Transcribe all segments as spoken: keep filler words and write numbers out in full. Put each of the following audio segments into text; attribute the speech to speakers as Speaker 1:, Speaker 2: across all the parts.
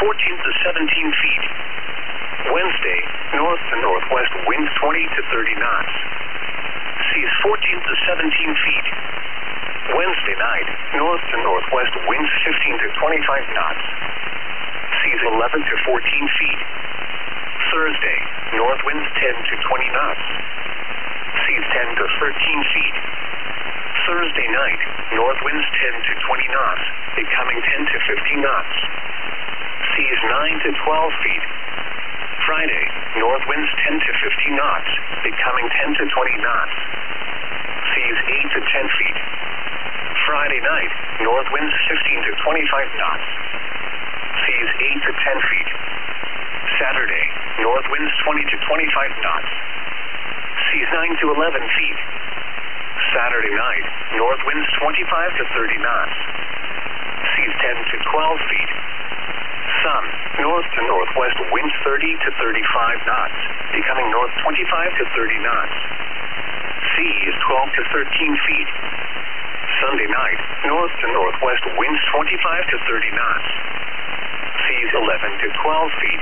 Speaker 1: fourteen to seventeen feet. Wednesday, north to northwest winds twenty to thirty knots. Seas fourteen to seventeen feet. Wednesday night, north to northwest winds fifteen to twenty-five knots. Seas eleven to fourteen feet. Thursday, north winds ten to twenty knots. Seas ten to thirteen feet. Thursday night, north winds ten to twenty knots, becoming ten to fifteen knots. Seas nine to twelve feet. Friday, north winds ten to fifteen knots, becoming ten to twenty knots. Seas eight to ten feet. Friday night, north winds fifteen to twenty-five knots. Seas eight to ten feet. Saturday, north winds twenty to twenty-five knots. Seas nine to eleven feet. Saturday night, north winds twenty-five to thirty knots. Seas ten to twelve feet. Sun, north to northwest winds thirty to thirty-five knots, becoming north twenty-five to thirty knots. Sea is twelve to thirteen feet. Sunday night, north to northwest winds twenty-five to thirty knots. Seas eleven to twelve feet.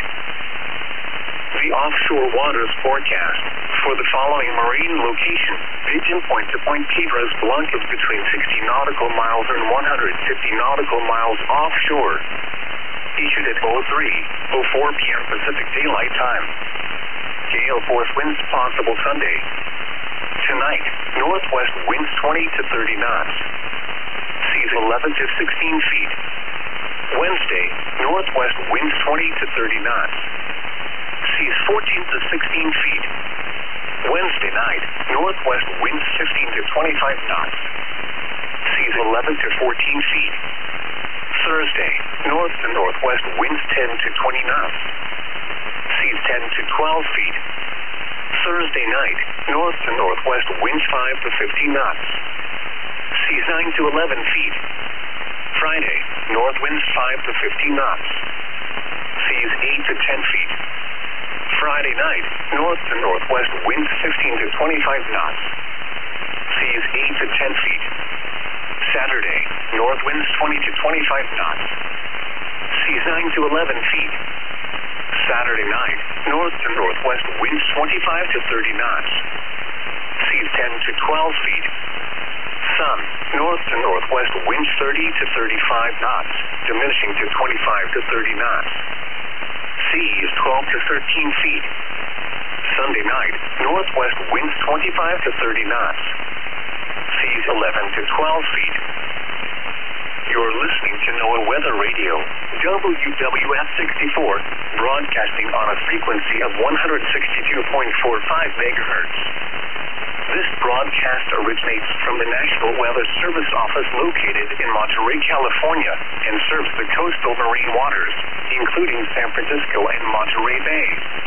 Speaker 1: The offshore waters forecast for the following marine location: Pigeon Point to Point Piedras Blancas between sixty nautical miles and one hundred fifty nautical miles offshore. Issued at oh three oh four p m Pacific Daylight Time. Gale force winds possible Sunday. Tonight, northwest winds twenty to thirty knots. Seas eleven to sixteen feet. Wednesday, northwest winds twenty to thirty knots. Seas fourteen to sixteen feet. Wednesday night, northwest winds fifteen to twenty-five knots. Seas eleven to fourteen feet. Thursday, north to northwest winds ten to twenty knots. Seas ten to twelve feet. Thursday night, north to northwest winds five to fifteen knots. Seas nine to eleven feet. Friday, north winds five to fifteen knots. Seas eight to ten feet. Friday night, north to northwest winds fifteen to twenty-five knots. Seas eight to ten feet. Saturday, north winds twenty to twenty-five knots. Seas nine to eleven feet. Saturday night, north to northwest winds twenty-five to thirty knots. Seas ten to twelve feet. Sun, north to northwest winds thirty to thirty-five knots, diminishing to twenty-five to thirty knots. Sea is twelve to thirteen feet. Sunday night, northwest winds twenty-five to thirty knots. Seas eleven to twelve feet. You're listening to NOAA Weather Radio, W W F sixty-four, broadcasting on a frequency of one hundred sixty-two point four five megahertz. This broadcast originates from the National Weather Service Office located in Monterey, California, and serves the coastal marine waters, including San Francisco and Monterey Bay.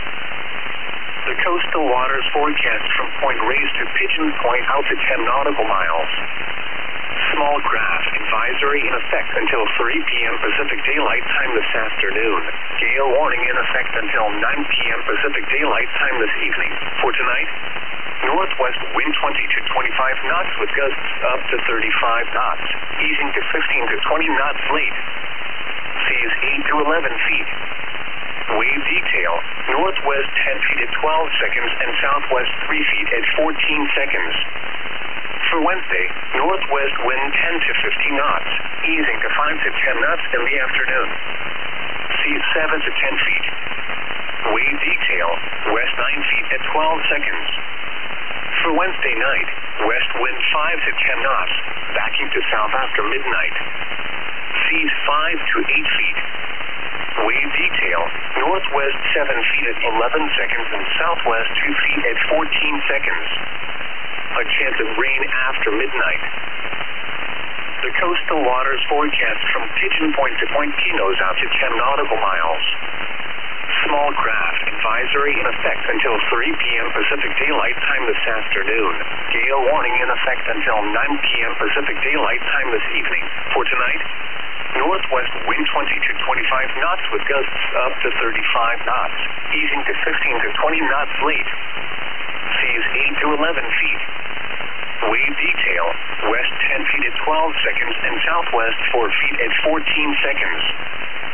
Speaker 1: The coastal waters forecast from Point Reyes to Pigeon Point out to ten nautical miles. Small craft advisory in effect until three p m Pacific Daylight Time this afternoon. Gale warning in effect until nine p m Pacific Daylight Time this evening. For tonight, northwest wind twenty to twenty-five knots with gusts up to thirty-five knots, easing to fifteen to twenty knots late. Seas eight to eleven feet. Wave detail, northwest ten feet at twelve seconds and southwest three feet at fourteen seconds. For Wednesday, northwest wind ten to fifteen knots, easing to five to ten knots in the afternoon. Seas seven to ten feet. Wave detail, west nine feet at twelve seconds. For Wednesday night, west wind five to ten knots, backing to south after midnight. Seas five to eight feet. Wave detail, northwest seven feet at eleven seconds and southwest two feet at fourteen seconds. A chance of rain after midnight. The coastal waters forecast from Pigeon Point to Point Pinos out to ten nautical miles. Small craft advisory in effect until three p m Pacific Daylight Time this afternoon. Gale warning in effect until nine p m Pacific Daylight Time this evening. For tonight, northwest wind twenty to twenty-five knots with gusts up to thirty-five knots, easing to fifteen to twenty knots late. Seas eight to eleven feet. Wave detail, west ten feet at twelve seconds and southwest four feet at fourteen seconds.